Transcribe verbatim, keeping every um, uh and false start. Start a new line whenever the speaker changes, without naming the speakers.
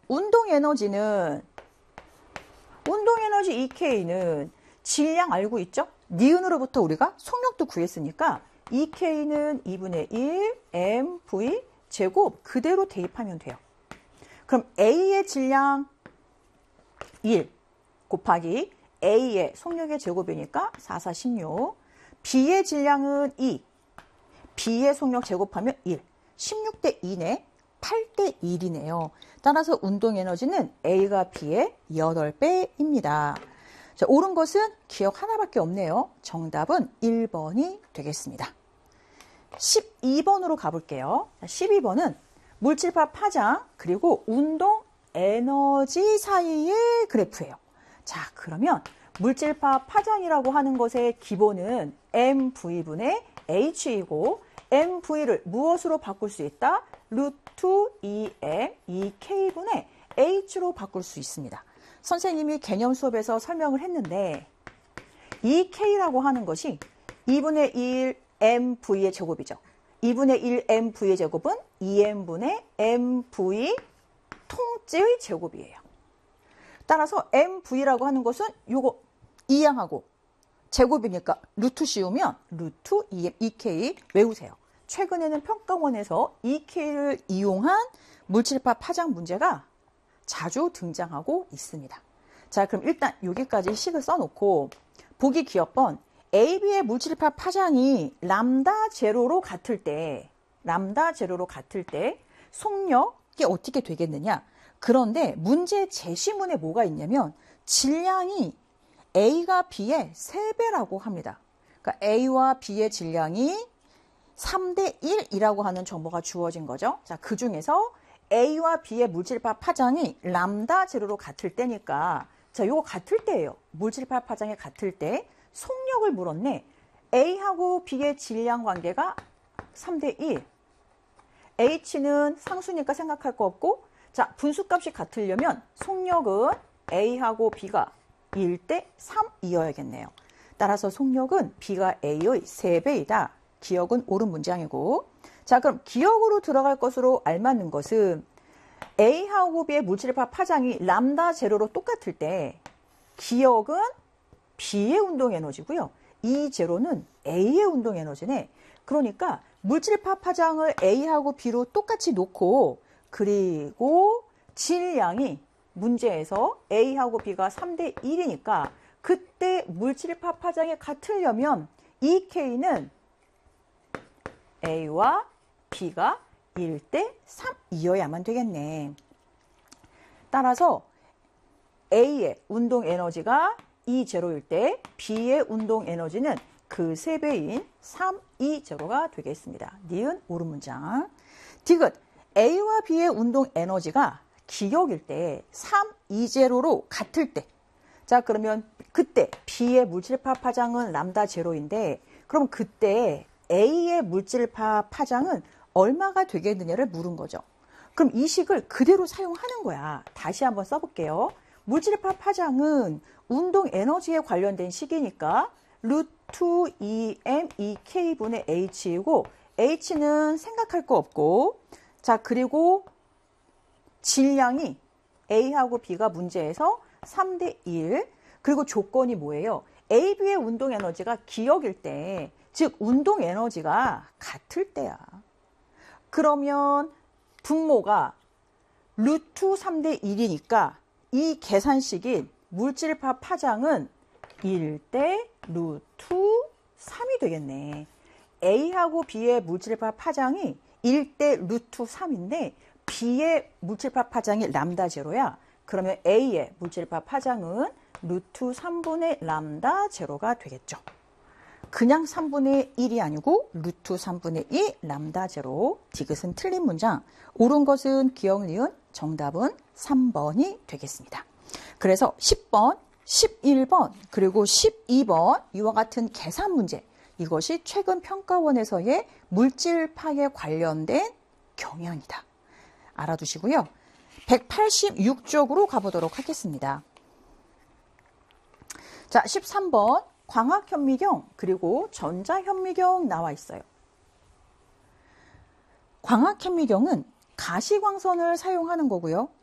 운동 에너지는 운동 에너지 이케이는 질량 알고 있죠? 니은으로부터 우리가 속력도 구했으니까 이케이는 이분의 일 엠브이 제곱 그대로 대입하면 돼요. 그럼 A의 질량 일 곱하기 A의 속력의 제곱이니까 사, 사, 십육. B의 질량은 이. B의 속력 제곱하면 일. 십육 대 이네. 팔 대 일이네요. 따라서 운동 에너지는 A가 B의 여덟 배입니다. 자, 옳은 것은 기억 하나밖에 없네요. 정답은 일 번이 되겠습니다. 십이 번으로 가볼게요. 십이 번은 물질파 파장 그리고 운동 에너지 사이의 그래프예요. 자, 그러면 물질파 파장이라고 하는 것의 기본은 엠브이분의 H이고 엠브이를 무엇으로 바꿀 수 있다? 루트 이엠 이케이분의 H로 바꿀 수 있습니다. 선생님이 개념 수업에서 설명을 했는데 이케이라고 하는 것이 이분의 일 엠브이의 제곱이죠. 이분의 일 엠브이의 제곱은 이엠분의 엠브이 통째의 제곱이에요. 따라서 엠브이라고 하는 것은 요거 이항하고 제곱이니까 루트 씌우면 루트 이엠 이케이 외우세요. 최근에는 평가원에서 이케이를 이용한 물질파 파장 문제가 자주 등장하고 있습니다. 자, 그럼 일단 여기까지 식을 써놓고 보기 기억번 에이비의 물질파 파장이 람다 제로로 같을 때 람다 제로로 같을 때 속력이 어떻게 되겠느냐? 그런데 문제 제시문에 뭐가 있냐면 질량이 A가 B의 세 배라고 합니다. 그러니까 A와 B의 질량이 삼 대 일이라고 하는 정보가 주어진 거죠. 자, 그 중에서 A와 B의 물질파 파장이 람다 제로로 같을 때니까 자, 요거 같을 때예요. 물질파 파장이 같을 때 속력을 물었네. A하고 B의 질량 관계가 삼 대 일. H는 상수니까 생각할 거 없고 자, 분수값이 같으려면 속력은 A하고 B가 일 대 삼이어야겠네요. 따라서 속력은 B가 A의 세 배이다. 기억은 옳은 문장이고 자, 그럼 기억으로 들어갈 것으로 알맞는 것은 A하고 B의 물질파 파장이 람다 제로로 똑같을 때 기억은 B의 운동 에너지고요. 이 제로는 A의 운동 에너지네. 그러니까 물질파 파장을 A하고 B로 똑같이 놓고 그리고 질량이 문제에서 A하고 B가 삼 대 일이니까 그때 물질파 파장이 같으려면 이케이는 A와 B가 일 대 삼이어야만 되겠네. 따라서 A의 운동 에너지가 이 제로일 때 B의 운동 에너지는 그 세 배인 삼, 이 제로가 되겠습니다. 니은 옳은 문장. 디귿 A와 B의 운동 에너지가 기억일 때 삼, 이 제로로 같을 때 자, 그러면 그때 B의 물질파 파장은 람다 제로인데 그럼 그때 A의 물질파 파장은 얼마가 되겠느냐를 물은 거죠. 그럼 이 식을 그대로 사용하는 거야. 다시 한번 써볼게요. 물질파 파장은 운동 에너지에 관련된 식이니까 루트 이엠 이케이분의 H이고 H는 생각할 거 없고 자, 그리고 질량이 A하고 B가 문제에서 삼 대 일 그리고 조건이 뭐예요? A, B의 운동 에너지가 기억일 때 즉 운동 에너지가 같을 때야. 그러면 분모가 루트 삼 대 일이니까 이 계산식인 물질파 파장은 일 대 루트 삼이 되겠네. A하고 B의 물질파 파장이 일 대 루트 삼인데 B의 물질파 파장이 람다 제로야. 그러면 A의 물질파 파장은 루트 삼분의 람다 제로가 되겠죠. 그냥 삼분의 일이 아니고 루트 삼분의 이 람다 제로. 디귿은 틀린 문장. 옳은 것은 기억, 니은, 정답은 삼 번이 되겠습니다. 그래서 십 번, 십일 번, 그리고 십이 번 이와 같은 계산 문제. 이것이 최근 평가원에서의 물질파에 관련된 경향이다. 알아두시고요. 백팔십육 쪽으로 가보도록 하겠습니다. 자, 십삼 번 광학현미경 그리고 전자현미경 나와 있어요. 광학현미경은 가시광선을 사용하는 거고요.